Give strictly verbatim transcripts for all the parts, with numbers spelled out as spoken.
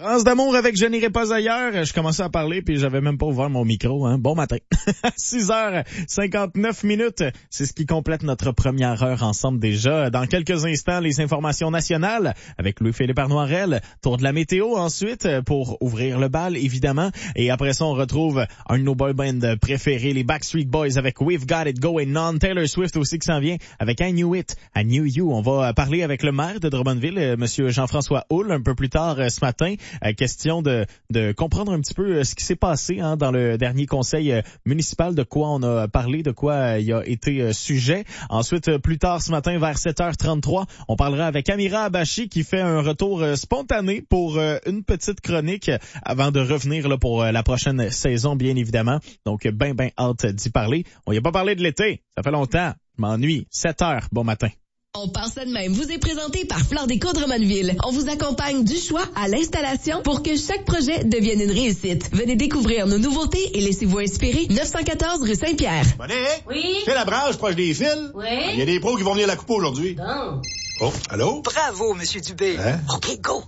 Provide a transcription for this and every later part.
France d'amour avec Je n'irai pas ailleurs. Je commençais à parler puis j'avais même pas ouvert mon micro. Hein. Bon matin. six heures cinquante-neuf minutes. C'est ce qui complète notre première heure ensemble déjà. Dans quelques instants, les informations nationales avec Louis-Philippe Arnoirel. Tour de la météo ensuite pour ouvrir le bal, évidemment. Et après ça, on retrouve un de nos boy bands préférés, les Backstreet Boys avec We've Got It Going On. Taylor Swift aussi qui s'en vient avec I Knew It, I Knew You. On va parler avec le maire de Drummondville, monsieur Jean-François Houle, un peu plus tard ce matin. Euh, question de, de comprendre un petit peu euh, ce qui s'est passé hein, dans le dernier conseil euh, municipal, de quoi on a parlé, de quoi euh, il a été euh, sujet. Ensuite, euh, plus tard ce matin, vers sept heures trente-trois, on parlera avec Amira Abachi qui fait un retour euh, spontané pour euh, une petite chronique euh, avant de revenir là, pour euh, la prochaine saison, bien évidemment. Donc, ben, ben hâte d'y parler. On y a pas parlé de l'été, ça fait longtemps. Je m'ennuie. sept heures, bon matin. On pense ça de même. Vous est présenté par Flore Déco Drummondville. On vous accompagne du choix à l'installation pour que chaque projet devienne une réussite. Venez découvrir nos nouveautés et laissez-vous inspirer. neuf cent quatorze rue Saint-Pierre. Monique? Oui? Tu sais la branche proche des fils? Oui? Il y a des pros qui vont venir la couper aujourd'hui. Bon. Oh, allô? Bravo, Monsieur Dubé. Hein? OK, go.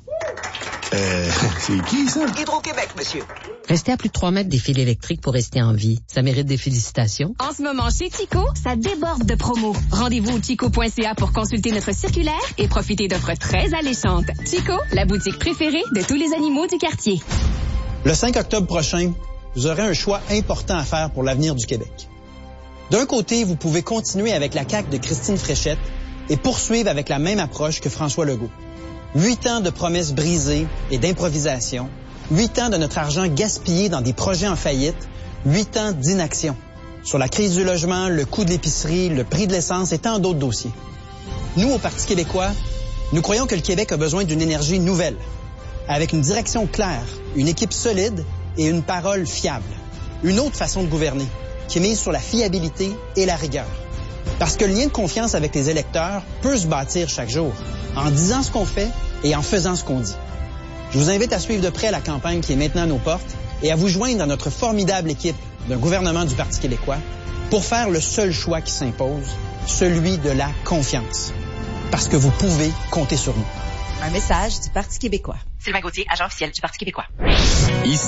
Euh, c'est qui, ça? Hydro-Québec, monsieur. Restez à plus de trois mètres des fils électriques pour rester en vie. Ça mérite des félicitations. En ce moment, chez Tico, ça déborde de promos. Rendez-vous au tico point c a pour consulter notre circulaire et profiter d'offres très alléchantes. Tico, la boutique préférée de tous les animaux du quartier. Le cinq octobre prochain, vous aurez un choix important à faire pour l'avenir du Québec. D'un côté, vous pouvez continuer avec la C A Q de Christine Fréchette et poursuivre avec la même approche que François Legault. Huit ans de promesses brisées et d'improvisation. Huit ans de notre argent gaspillé dans des projets en faillite. Huit ans d'inaction. Sur la crise du logement, le coût de l'épicerie, le prix de l'essence et tant d'autres dossiers. Nous, au Parti québécois, nous croyons que le Québec a besoin d'une énergie nouvelle, avec une direction claire, une équipe solide et une parole fiable. Une autre façon de gouverner, qui mise sur la fiabilité et la rigueur. Parce que le lien de confiance avec les électeurs peut se bâtir chaque jour, en disant ce qu'on fait et en faisant ce qu'on dit. Je vous invite à suivre de près la campagne qui est maintenant à nos portes et à vous joindre à notre formidable équipe d'un gouvernement du Parti québécois pour faire le seul choix qui s'impose, celui de la confiance. Parce que vous pouvez compter sur nous. Un message du Parti québécois. Sylvain Gauthier, agent officiel du Parti québécois. Ici